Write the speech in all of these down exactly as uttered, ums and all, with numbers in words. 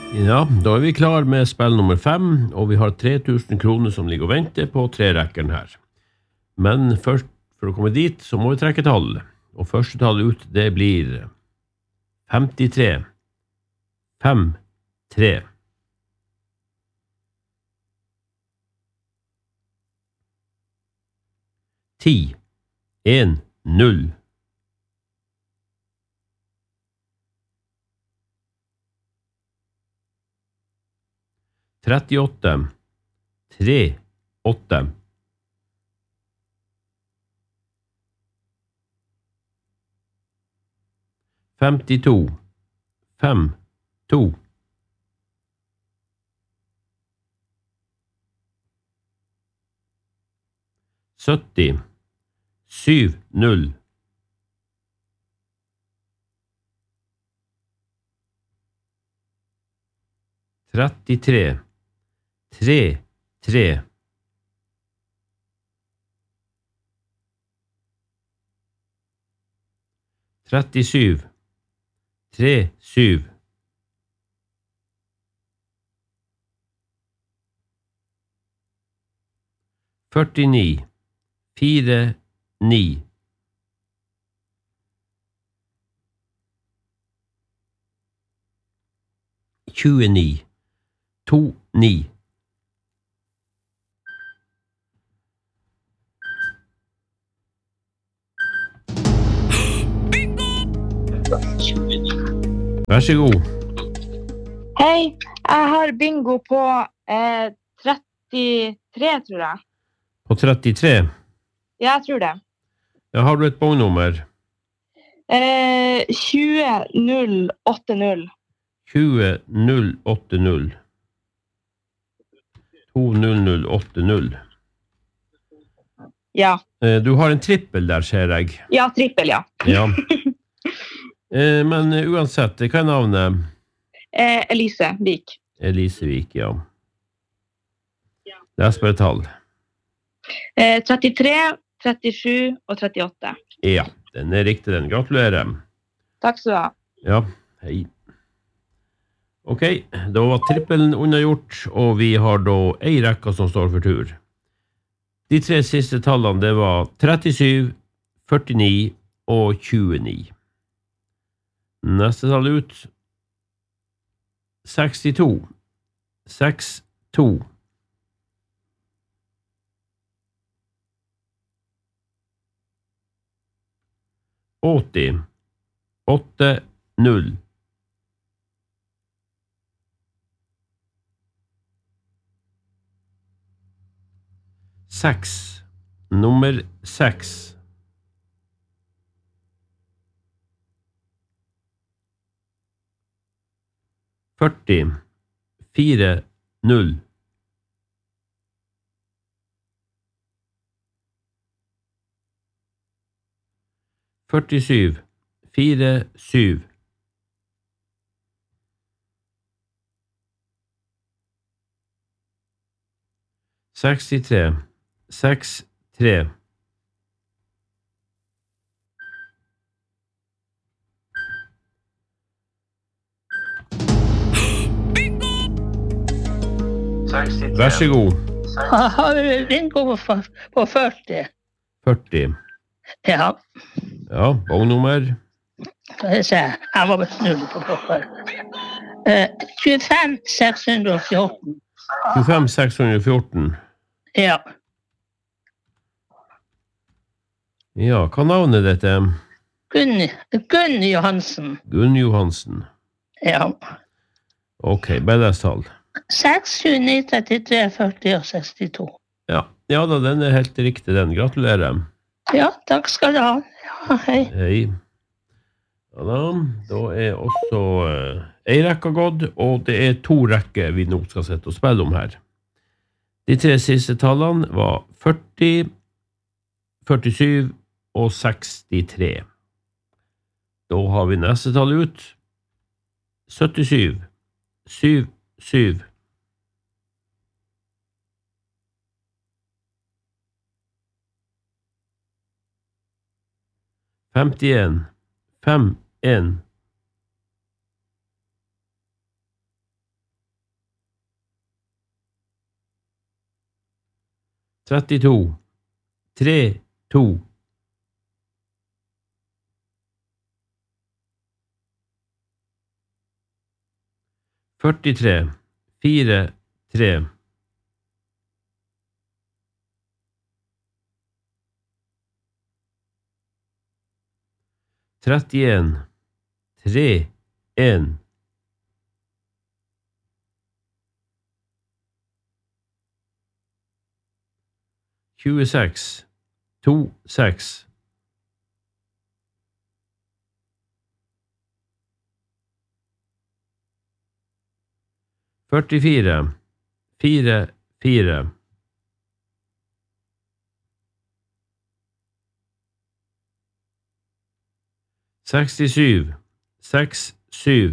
Ja, da er vi klar med spill nummer fem, og vi har tre tusen kroner som ligger og venter på tre rekkeren her. Men først, for å komme dit, så må vi trekke tall. Og første tall ut, det blir femtitre. fem, tre. ti, en, null. trettiåtte, tre, åtte. femtito, fem, to. sytti, syv, null. trettitre, tre, tre. trettisju, tre, syv. førtini, fire, ni. tjueni, to, ni. Vær så god. Hei, jeg har bingo på eh, trettitre, tror jeg. På trettitre? Ja, jeg tror det. Ja, har du et bongnummer? Eh, tjue null åtte null. tjue null åtte null. to null null åtte null. Ja. Eh, Du har en trippel der, ser jeg. Ja, trippel, ja. Ja. Eh, Men eh, uansett, hva er navnet? Eh, Elise Vik. Elise Vik, ja. Les bare tall. Eh, trettitre, trettisju og trettiåtte. Ja, den er riktig, den. Gratulerer. Takk skal du ha. Ja, hei. Ok, da var trippelen unnagjort, og vi har da ei rekka som står for tur. De tre siste tallene, det var trettisju, førtini og tjueni. Neste tall ut. sekstito. seks, to. åtti. åtte, null. seks. Nummer seks. førti, fire, null. førtisju, fire, syv. sekstitre, seks, tre. Vær så god. Jeg har bingo på, på førti. førti. Ja, Ja, bongnummer. skal jeg se. Jeg var besnudd på pokker. Eh, tjuefem seks hundre og fjorten. tjuefem, seks hundre og fjorten. Ja. Ja, hva navnet dette? Gunn, Gunn Johansen. Gunn Johansen. Ja. Ok, bare les tall. seks, sju, ni, trettitre, førti og sekstito. Ja, ja da, den er helt riktig, den. Gratulerer. Ja, takk skal du ha. Ja, hei. Hei. Ja da, da er også eh, ei rekke gått, og det er to rekker vi nå skal sette og spille om her. De tre siste tallene var førti, førtisju og sekstitre. Da har vi neste tall ut. syttisju, syv, syv. femtien, fem, en. trettito, tre, to. førtitre, fire, tre. trettien, tre, en. tjueseks, to, seks. førtifire, fire, fire. sekstisju, seks, syv.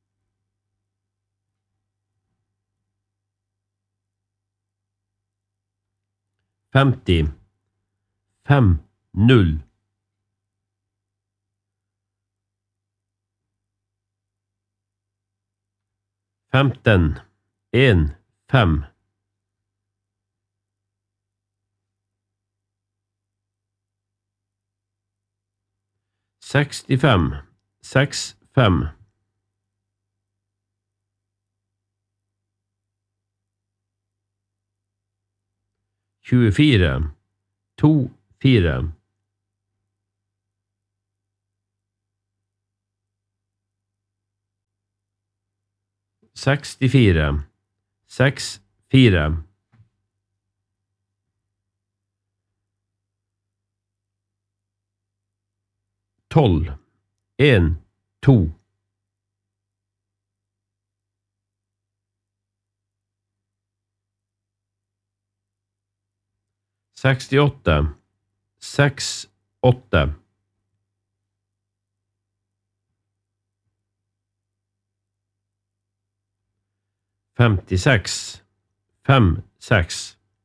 femti, fem, null. femten, en, fem. sekstifem, seks, fem. tjuefire, to, fire. sekstifire, seks, fire. tolv, en, to. sekstiåtte, seks, åtte. femtiseks, fem, seks.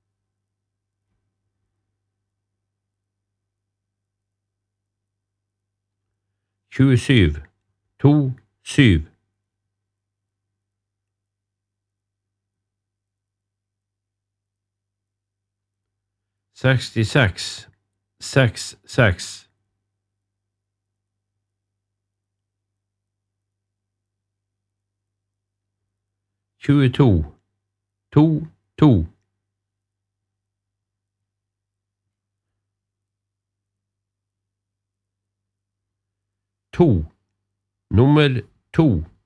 tjuesju, to, syv. sekstiseks, seks, seks. tjueto, to, to. To, nummer to.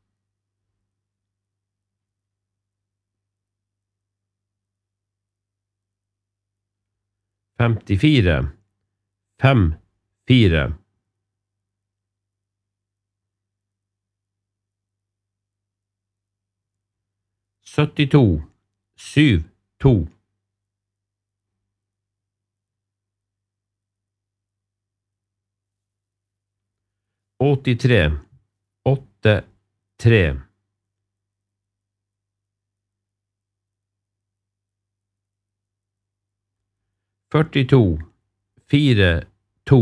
femtifire, fem, fire. syttito, syv, to. åttitre, åtte, tre. førtito, fire, to.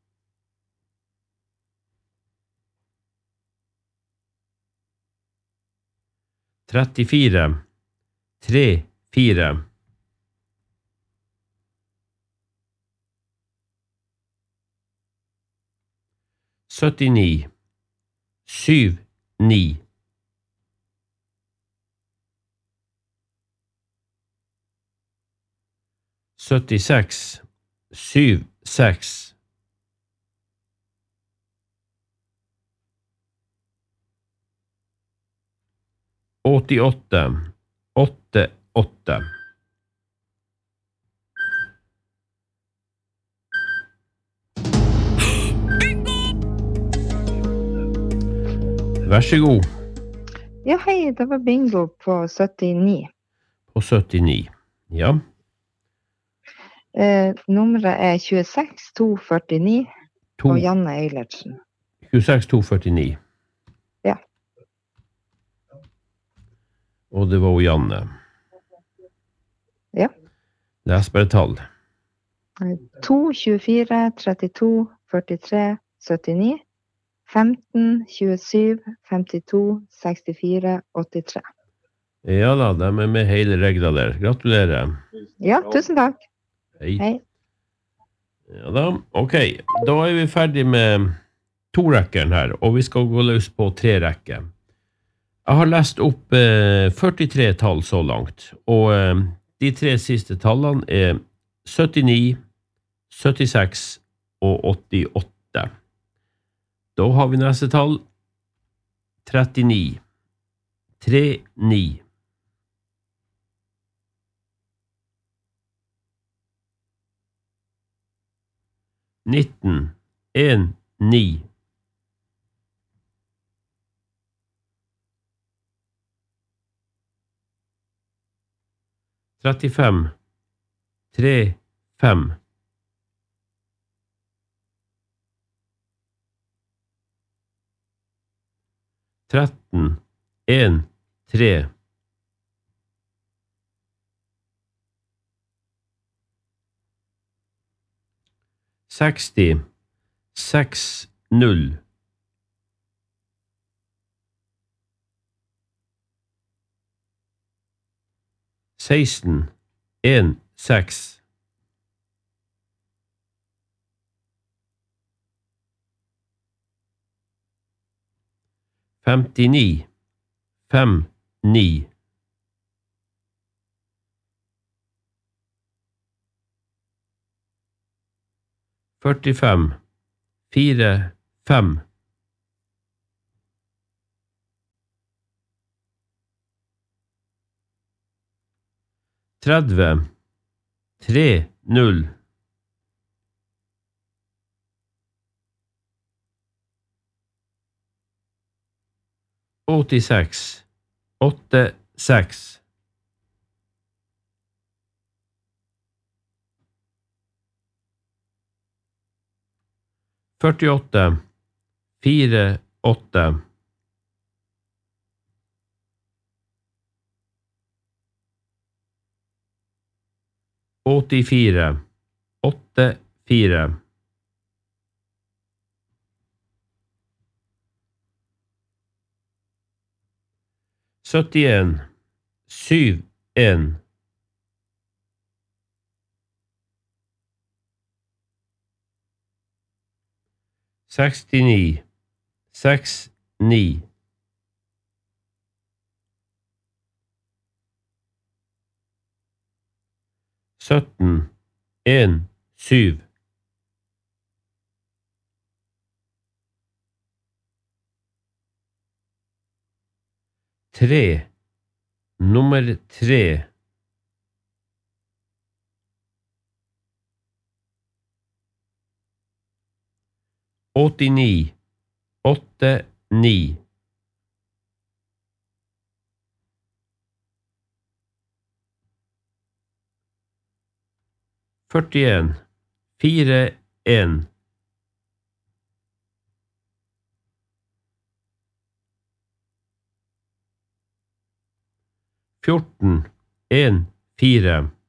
trettifire, tre, fire. syttini, syv, ni. syttiseks, syv, seks. åttiåtte, åtte, åtte. Vær så god. Ja, hei, det var bingo på syttini. På syttini, ja. Eh, nummeret er tjueseks to førtini To, og Janne Eilertsen. tjueseks to førtini. Ja. Og det var jo Janne. Ja. Les bare tall. to, tjuefire, trettito, førtitre, syttini. femten, tjuesju, femtito, sekstifire, åttitre. Ja da, de er med hele regla der. Gratulerer. Ja, tusen takk. Hei. Hei. Ja da, ok. Da er vi ferdig med to rekkeren her, og vi skal gå løs på tre rekker. Jeg har lest opp eh, førtitre tall så langt, og eh, de tre siste tallene er syttini, syttiseks og åttiåtte. Da har vi neste tall, trettini, trettini. nitten, en, ni. trettifem, tre, fem. tretten, en, tre. seksti, seks, null. seksten, en, seks. femtini, fem, ni. førtifem, fire, fem. tretti, tre, null. åttiseks, åtte, seks. førtiåtte, fire, åtte. åttifire, åtte, fire. syttien, syv, en. sekstini, seks, ni. sytten, en, syv. tre, nummer tre. åttini, åtte, ni. førtien, fire, en. fjorten, en, fire.